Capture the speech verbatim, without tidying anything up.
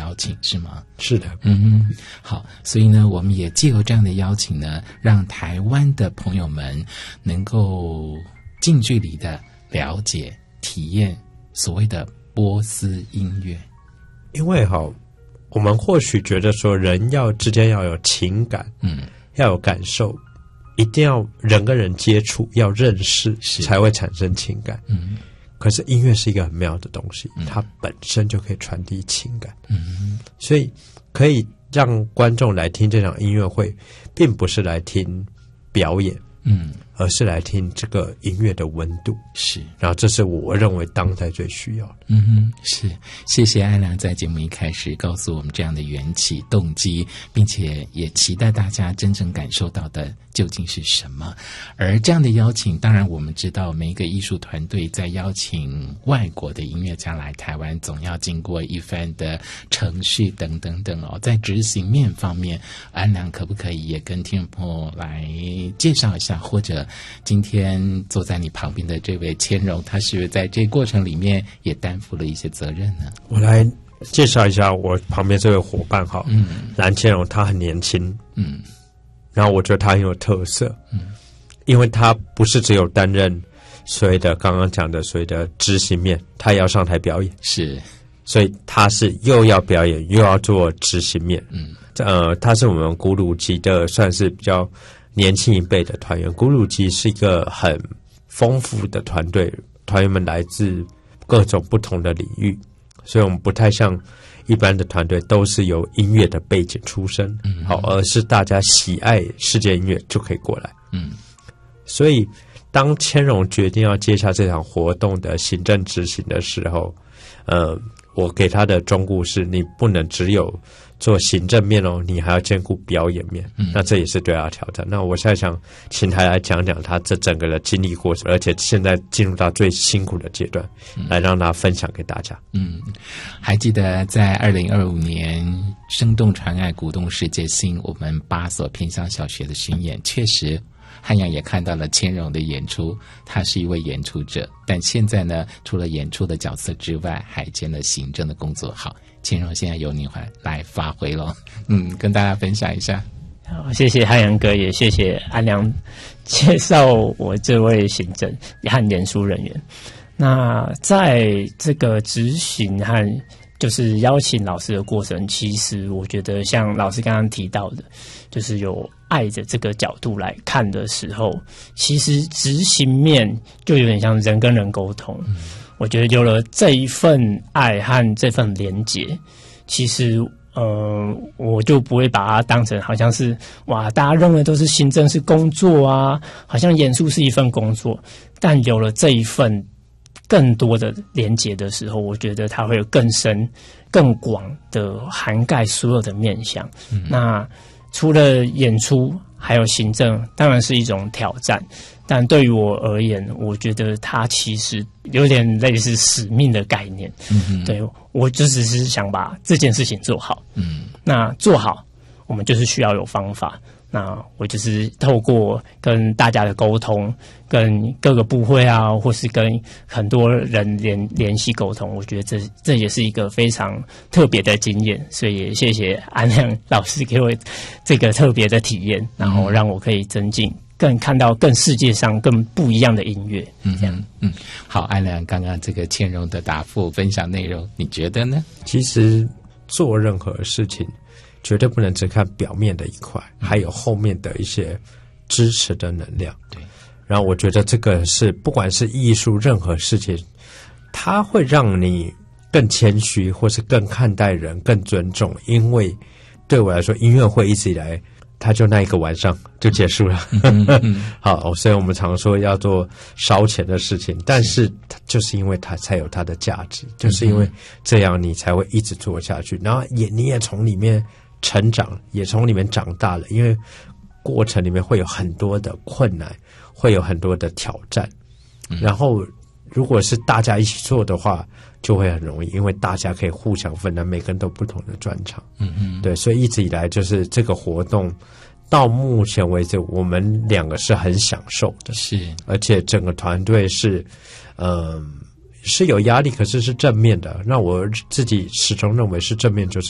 邀请，是吗？ 是的。 嗯，好，所以呢，我们也借由这样的邀请呢，让台湾的朋友们能够近距离的了解、体验所谓的波斯音乐。 因为哈，我们或许觉得说人要之间要有情感，嗯，要有感受，一定要人跟人接触，要认识才会产生情感。嗯，可是音乐是一个很妙的东西，嗯，它本身就可以传递情感。嗯，所以可以让观众来听这场音乐会，并不是来听表演，嗯，而是来听这个音乐的温度。 是， 然后这是我认为当代最需要的。 嗯哼，是，谢谢安良在节目一开始告诉我们这样的缘起动机，并且也期待大家真正感受到的究竟是什么。而这样的邀请，当然我们知道每一个艺术团队在邀请外国的音乐家来台湾，总要经过一番的程序等等等哦。在执行面方面，安良可不可以也跟听众朋友来介绍一下，或者今天坐在你旁边的这位千荣，他是不是在这个过程里面也担负了一些责任呢？ 我来介绍一下我旁边这位伙伴哈，嗯，蓝千荣，他很年轻，嗯，然后我觉得他很有特色，嗯，因为他不是只有担任所谓的刚刚讲的所谓的执行面，他也要上台表演， 是， 所以他是又要表演又要做执行面，嗯，呃，他是我们古鲁吉的算是比较年轻一辈的团员。古鲁吉是一个很丰富的团队，团员们来自各种不同的领域，所以我们不太像一般的团队都是由音乐的背景出身，嗯，好，而是大家喜爱世界音乐就可以过来，嗯，所以当千荣决定要接下这场活动的行政执行的时候，呃，我给他的忠告是，你不能只有做行政面哦，你还要兼顾表演面，嗯，那这也是对他的挑战。那我现在想请他来讲讲他这整个的经历过程，而且现在进入到最辛苦的阶段，嗯，来让他分享给大家。 嗯，还记得在二零二五年生动传爱鼓动世界新我们八所偏乡小学的巡演，确实汉阳也看到了千荣的演出，他是一位演出者，但现在呢，除了演出的角色之外，还兼了行政的工作。好，千荣现在由您来发挥咯，嗯，跟大家分享一下。 好，谢谢汉阳哥，也谢谢安良介绍我这位行政和演出人员。那在这个执行和就是邀请老师的过程，其实我觉得像老师刚刚提到的，就是有爱的这个角度来看的时候，其实执行面就有点像人跟人沟通，嗯，我觉得有了这一份爱和这份连结，其实呃，我就不会把它当成好像是哇，大家认为都是行政是工作啊，好像演出是一份工作，但有了这一份更多的连结的时候，我觉得它会有更深更广的涵盖所有的面向，嗯，那除了演出还有行政当然是一种挑战，但对于我而言，我觉得它其实有点类似使命的概念，嗯，对，我就只是想把这件事情做好，嗯，那做好我们就是需要有方法，那我就是透过跟大家的沟通，跟各个部会啊，或是跟很多人联联系沟通，我觉得这这也是一个非常特别的经验，所以也谢谢安良老师给我这个特别的体验，然后让我可以增进更看到更世界上更不一样的音乐，嗯，这样， 嗯，好，安良刚刚这个千荣的答复分享内容，你觉得呢？ 其实做任何事情绝对不能只看表面的一块，还有后面的一些支持的能量。对，然后我觉得这个是不管是艺术任何事情，它会让你更谦虚，或是更看待人，更尊重。因为对我来说，音乐会一直以来，它就那一个晚上就结束了。嗯嗯好，所以我们常说要做烧钱的事情，但是就是因为它才有它的价值，就是因为这样你才会一直做下去，然后也你也从里面成长，也从里面长大了，因为过程里面会有很多的困难，会有很多的挑战，嗯，然后如果是大家一起做的话，就会很容易，因为大家可以互相分担，每个人都不同的专长，嗯嗯，对，所以一直以来就是这个活动到目前为止，我们两个是很享受的， 是， 而且整个团队是，嗯、呃，是有压力，可是是正面的。那我自己始终认为是正面，就是